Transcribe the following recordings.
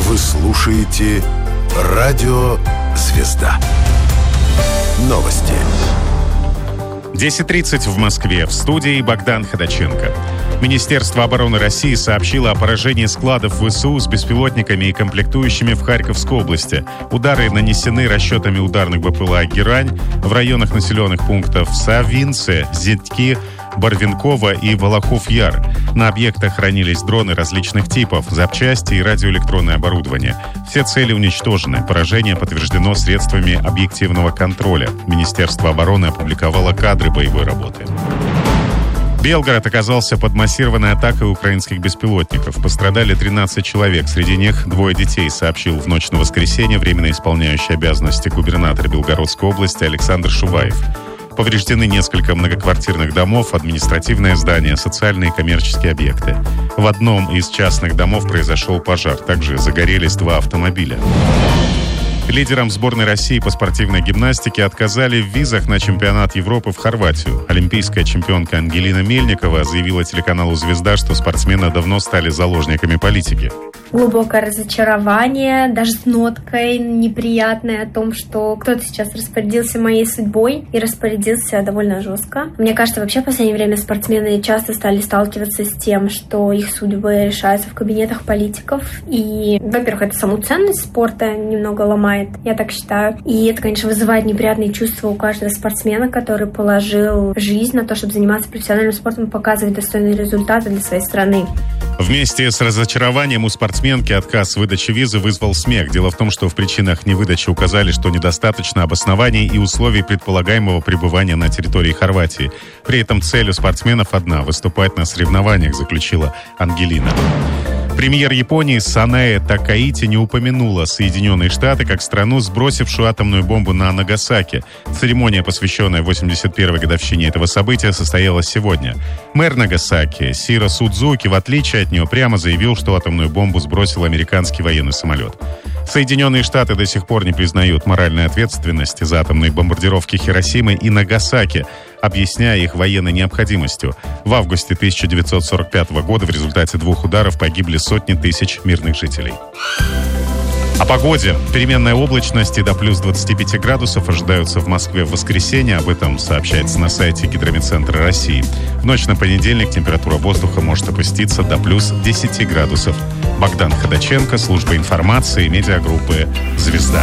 Вы слушаете «Радио Звезда». Новости. 10:30 в Москве. В студии Богдан Ходаченко. Министерство обороны России сообщило о поражении складов ВСУ с беспилотниками и комплектующими в Харьковской области. Удары нанесены расчетами ударных БПЛА «Герань» в районах населенных пунктов Савинцы, Зитки, Барвинково и Волохов-Яр. На объектах хранились дроны различных типов, запчасти и радиоэлектронное оборудование. Все цели уничтожены. Поражение подтверждено средствами объективного контроля. Министерство обороны опубликовало кадры боевой работы. Белгород оказался под массированной атакой украинских беспилотников. Пострадали 13 человек, среди них 2 детей, сообщил в ночь на воскресенье временно исполняющий обязанности губернатор Белгородской области Александр Шуваев. Повреждены несколько многоквартирных домов, административное здание, социальные и коммерческие объекты. В одном из частных домов произошел пожар. Также загорелись 2 автомобиля. Лидерам сборной России по спортивной гимнастике отказали в визах на чемпионат Европы в Хорватию. Олимпийская чемпионка Ангелина Мельникова заявила телеканалу «Звезда», что спортсмены давно стали заложниками политики. Глубокое разочарование, даже с ноткой неприятной о том, что кто-то сейчас распорядился моей судьбой и распорядился довольно жестко. Мне кажется, вообще в последнее время спортсмены часто стали сталкиваться с тем, что их судьбы решаются в кабинетах политиков. И, во-первых, это саму ценность спорта немного ломает, я так считаю. И это, конечно, вызывает неприятные чувства у каждого спортсмена, который положил жизнь на то, чтобы заниматься профессиональным спортом и показывать достойные результаты для своей страны. Вместе с разочарованием у спортсменки отказ в выдаче визы вызвал смех. Дело в том, что в причинах невыдачи указали, что недостаточно обоснований и условий предполагаемого пребывания на территории Хорватии. При этом цель у спортсменов одна – выступать на соревнованиях, заключила Ангелина. Премьер Японии Санае Такаити не упомянула Соединенные Штаты как страну, сбросившую атомную бомбу на Нагасаки. Церемония, посвященная 81-й годовщине этого события, состоялась сегодня. Мэр Нагасаки Сиро Судзуки, в отличие от нее, прямо заявил, что атомную бомбу сбросил американский военный самолет. Соединенные Штаты до сих пор не признают моральной ответственности за атомные бомбардировки Хиросимы и Нагасаки, объясняя их военной необходимостью. В августе 1945 года в результате 2 ударов погибли сотни тысяч мирных жителей. О погоде. Переменная облачность и до плюс 25 градусов ожидаются в Москве в воскресенье. Об этом сообщается на сайте Гидрометцентра России. В ночь на понедельник температура воздуха может опуститься до плюс 10 градусов. Богдан Ходаченко, служба информации, медиагруппы «Звезда».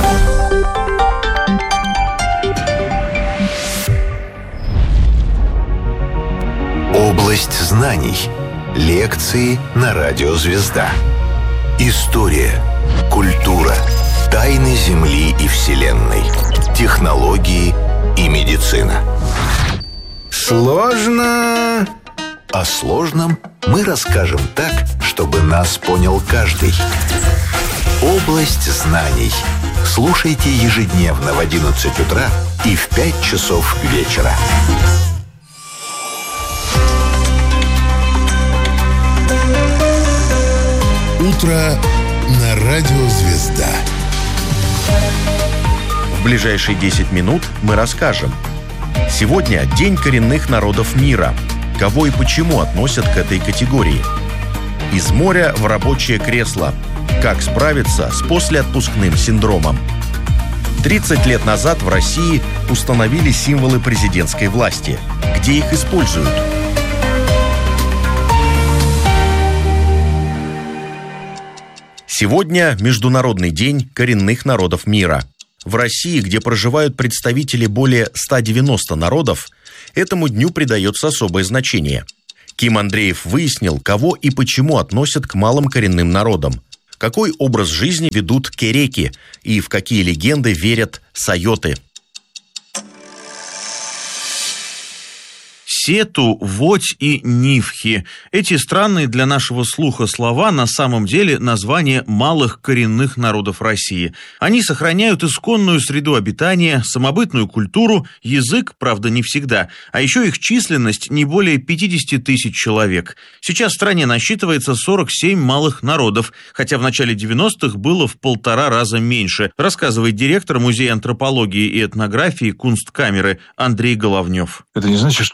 Область знаний. Лекции на радио «Звезда». История, культура, тайны Земли и Вселенной, технологии и медицина. Сложно. О сложном мы расскажем так, чтобы нас понял каждый. Область знаний. Слушайте ежедневно в 11 утра и в 5 часов вечера. Утро на радио «Звезда». В ближайшие 10 минут мы расскажем. Сегодня День коренных народов мира. Кого и почему относят к этой категории? Из моря в рабочее кресло. Как справиться с послеотпускным синдромом? 30 лет назад в России установили символы президентской власти. Где их используют? Сегодня Международный день коренных народов мира. В России, где проживают представители более 190 народов, этому дню придается особое значение. Ким Андреев выяснил, кого и почему относят к малым коренным народам, какой образ жизни ведут кереки и в какие легенды верят сайоты. Сету, Водь и Нивхи. Эти странные для нашего слуха слова на самом деле названия малых коренных народов России. Они сохраняют исконную среду обитания, самобытную культуру, язык, правда, не всегда, а еще их численность не более 50 тысяч человек. Сейчас в стране насчитывается 47 малых народов, хотя в начале 90-х было в 1,5 раза меньше, рассказывает директор Музея антропологии и этнографии Кунсткамеры Андрей Головнев. Это не значит, что изменилось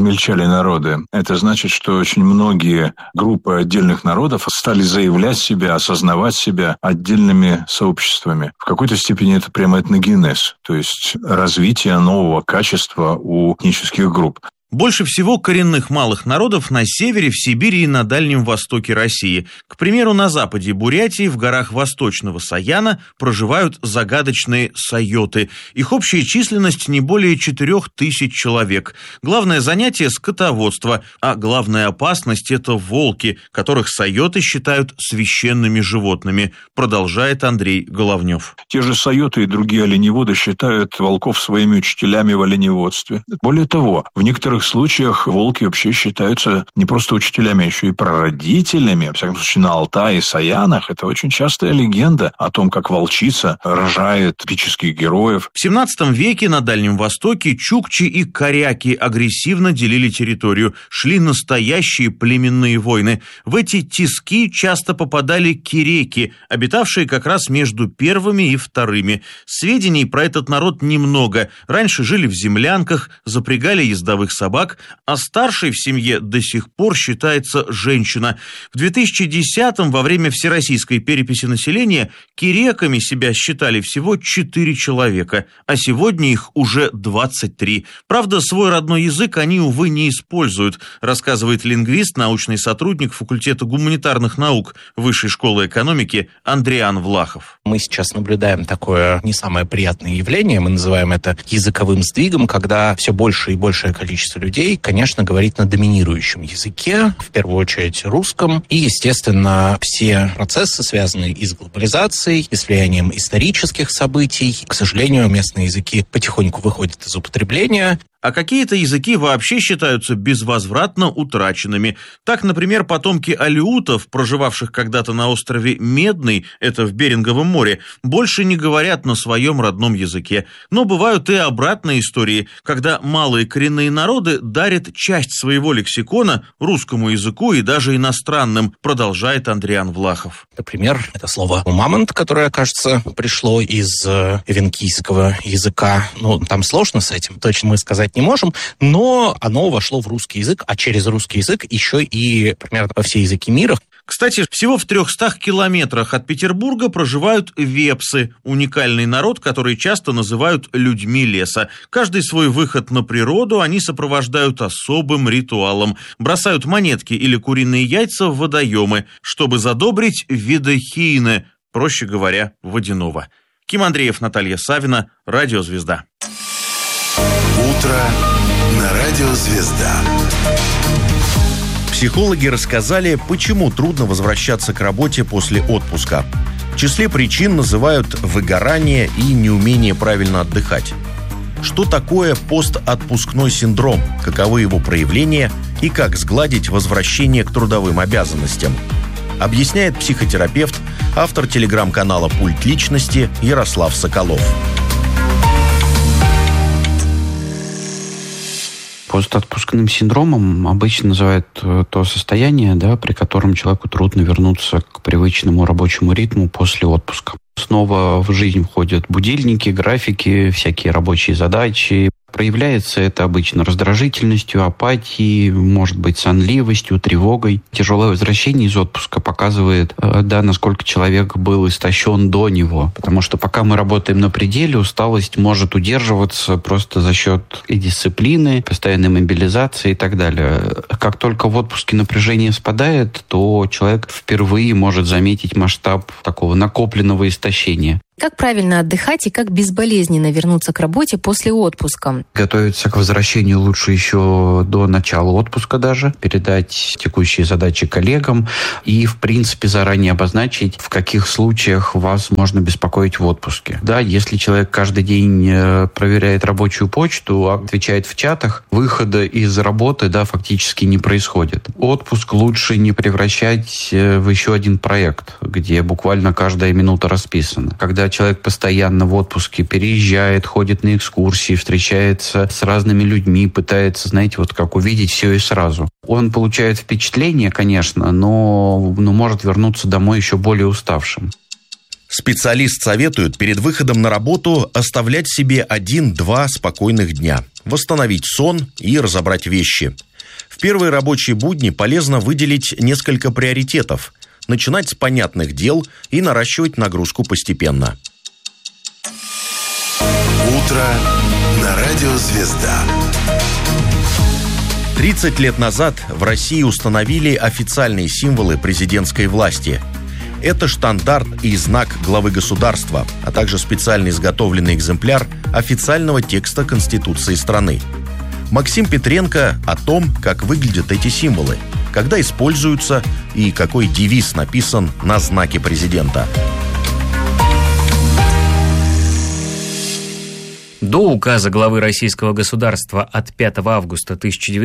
измельчали народы. Это значит, что очень многие группы отдельных народов стали заявлять себя, осознавать себя отдельными сообществами. В какой-то степени это прямо этногенез, то есть развитие нового качества у этнических групп. Больше всего коренных малых народов на севере, в Сибири и на Дальнем Востоке России. К примеру, на западе Бурятии, в горах Восточного Саяна, проживают загадочные сайоты. Их общая численность не более 4000 человек. Главное занятие – скотоводство, а главная опасность – это волки, которых сайоты считают священными животными, продолжает Андрей Головнев. Те же сайоты и другие оленеводы считают волков своими учителями в оленеводстве. Более того, в некоторых случаях волки вообще считаются не просто учителями, а еще и прародителями. Во всяком случае, на Алтае и Саянах это очень частая легенда о том, как волчица рожает эпических героев. В 17 веке на Дальнем Востоке чукчи и коряки агрессивно делили территорию. Шли настоящие племенные войны. В эти тиски часто попадали киреки, обитавшие как раз между первыми и вторыми. Сведений про этот народ немного. Раньше жили в землянках, запрягали ездовых собак, а старшей в семье до сих пор считается женщина. В 2010-м, во время всероссийской переписи населения, киреками себя считали всего 4 человека, а сегодня их уже 23. Правда, свой родной язык они, увы, не используют, рассказывает лингвист, научный сотрудник факультета гуманитарных наук Высшей школы экономики Андриан Влахов. Мы сейчас наблюдаем такое не самое приятное явление, мы называем это языковым сдвигом, когда все большее и большее количество людей, конечно, говорит на доминирующем языке, в первую очередь русском. И, естественно, все процессы, связанные и с глобализацией, и с влиянием исторических событий, к сожалению, местные языки потихоньку выходят из употребления. А какие-то языки вообще считаются безвозвратно утраченными. Так, например, потомки алеутов, проживавших когда-то на острове Медный, это в Беринговом море, больше не говорят на своем родном языке. Но бывают и обратные истории, когда малые коренные народы дарят часть своего лексикона русскому языку и даже иностранным, продолжает Андриан Влахов. Например, это слово «мамонт», которое, кажется, пришло из эвенкийского языка. Там сложно с этим, точно мы сказать не можем, но оно вошло в русский язык, а через русский язык еще и примерно во все языки мира. Кстати, всего в 300 километрах от Петербурга проживают вепсы, уникальный народ, который часто называют людьми леса. Каждый свой выход на природу они сопровождают особым ритуалом. Бросают монетки или куриные яйца в водоемы, чтобы задобрить видохийне, проще говоря, водяного. Ким Андреев, Наталья Савина, Радио Звезда. Утро на Радио Звезда. Психологи рассказали, почему трудно возвращаться к работе после отпуска. В числе причин называют выгорание и неумение правильно отдыхать. Что такое постотпускной синдром, каковы его проявления и как сгладить возвращение к трудовым обязанностям, объясняет психотерапевт, автор телеграм-канала «Пульт личности» Ярослав Соколов. Постотпускным синдромом обычно называют то состояние, при котором человеку трудно вернуться к привычному рабочему ритму после отпуска. Снова в жизнь входят будильники, графики, всякие рабочие задачи. Проявляется это обычно раздражительностью, апатией, может быть, сонливостью, тревогой. Тяжелое возвращение из отпуска показывает, насколько человек был истощен до него. Потому что пока мы работаем на пределе, усталость может удерживаться просто за счет и дисциплины, постоянной мобилизации и так далее. Как только в отпуске напряжение спадает, то человек впервые может заметить масштаб такого накопленного истощения. Как правильно отдыхать и как безболезненно вернуться к работе после отпуска? Готовиться к возвращению лучше еще до начала отпуска даже, передать текущие задачи коллегам и, в принципе, заранее обозначить, в каких случаях вас можно беспокоить в отпуске. Если человек каждый день проверяет рабочую почту, отвечает в чатах, выхода из работы, фактически не происходит. Отпуск лучше не превращать в еще один проект, где буквально каждая минута расписана. Когда человек постоянно в отпуске переезжает, ходит на экскурсии, встречается с разными людьми, пытается, как увидеть все и сразу. Он получает впечатление, конечно, но может вернуться домой еще более уставшим. Специалист советует перед выходом на работу оставлять себе 1-2 спокойных дня, восстановить сон и разобрать вещи. В первые рабочие будни полезно выделить несколько приоритетов, начинать с понятных дел и наращивать нагрузку постепенно. Утро на радио «Звезда». 30 лет назад в России установили официальные символы президентской власти. Это штандарт и знак главы государства, а также специально изготовленный экземпляр официального текста Конституции страны. Максим Петренко о том, как выглядят эти символы, когда используются и какой девиз написан на знаке президента. До указа главы российского государства от 5 августа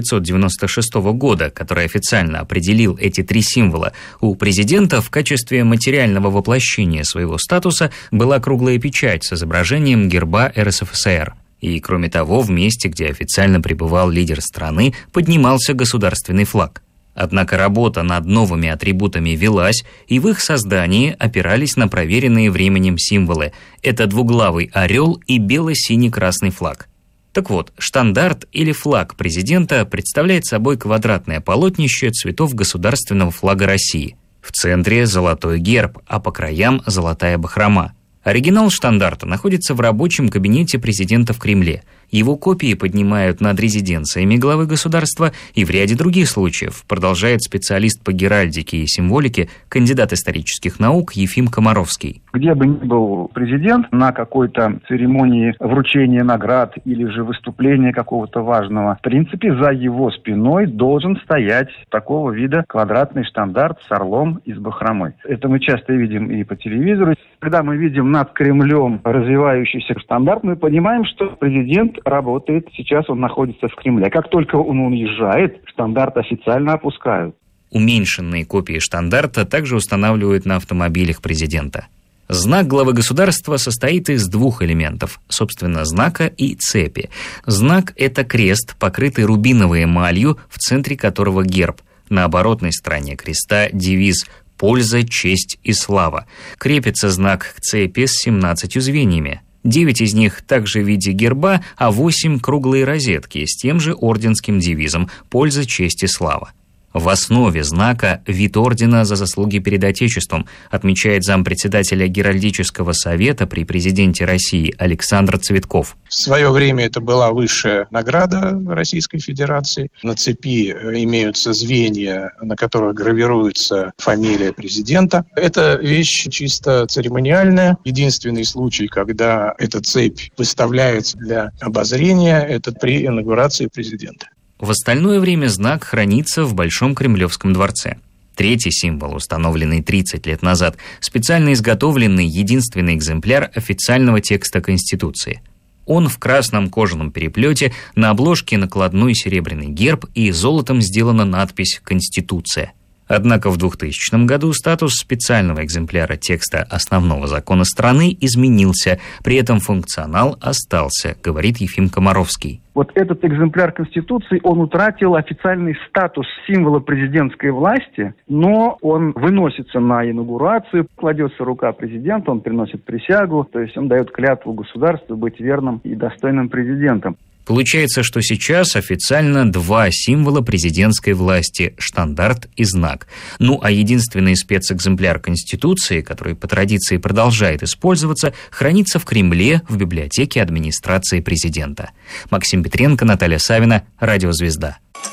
1996 года, который официально определил эти 3 символа, у президента в качестве материального воплощения своего статуса была круглая печать с изображением герба РСФСР. И, кроме того, в месте, где официально пребывал лидер страны, поднимался государственный флаг. Однако работа над новыми атрибутами велась, и в их создании опирались на проверенные временем символы. Это двуглавый орел и бело-синий-красный флаг. Так вот, штандарт или флаг президента представляет собой квадратное полотнище цветов государственного флага России. В центре золотой герб, а по краям золотая бахрома. Оригинал штандарта находится в рабочем кабинете президента в Кремле. Его копии поднимают над резиденциями главы государства и в ряде других случаев, продолжает специалист по геральдике и символике, кандидат исторических наук Ефим Комаровский. Где бы ни был президент, на какой-то церемонии вручения наград или же выступления какого-то важного, в принципе, за его спиной должен стоять такого вида квадратный штандарт с орлом и с бахромой. Это мы часто видим и по телевизору. Когда мы видим над Кремлем развивающийся штандарт, мы понимаем, что президент работает, сейчас он находится в Кремле. Как только он уезжает, штандарт официально опускают. Уменьшенные копии штандарта также устанавливают на автомобилях президента. Знак главы государства состоит из 2 элементов, собственно, знака и цепи. Знак – это крест, покрытый рубиновой эмалью, в центре которого герб. На оборотной стороне креста девиз «Польза, честь и слава». Крепится знак к цепи с 17 звеньями. 9 из них также в виде герба, а 8 – круглые розетки с тем же орденским девизом «Польза, честь и слава». В основе знака вид ордена за заслуги перед Отечеством, отмечает зампредседателя Геральдического совета при президенте России Александр Цветков. В свое время это была высшая награда Российской Федерации. На цепи имеются звенья, на которых гравируется фамилия президента. Это вещь чисто церемониальная. Единственный случай, когда эта цепь выставляется для обозрения, это при инаугурации президента. В остальное время знак хранится в Большом Кремлевском дворце. 3-й символ, установленный 30 лет назад, специально изготовленный единственный экземпляр официального текста Конституции. Он в красном кожаном переплете, на обложке накладной серебряный герб и золотом сделана надпись «Конституция». Однако в 2000 году статус специального экземпляра текста основного закона страны изменился, при этом функционал остался, говорит Ефим Комаровский. Вот этот экземпляр Конституции, он утратил официальный статус символа президентской власти, но он выносится на инаугурацию, кладется рука президента, он приносит присягу, то есть он дает клятву государству быть верным и достойным президентом. Получается, что сейчас официально 2 символа президентской власти – штандарт и знак. Ну а единственный спецэкземпляр Конституции, который по традиции продолжает использоваться, хранится в Кремле в библиотеке администрации президента. Максим Петренко, Наталья Савина, Радио «Звезда».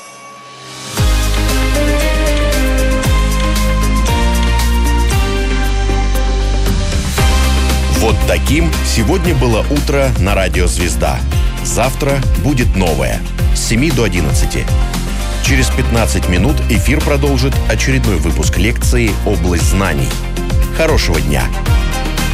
Вот таким сегодня было утро на Радио «Звезда». Завтра будет новое. С 7 до 11. Через 15 минут эфир продолжит очередной выпуск лекции «Область знаний». Хорошего дня!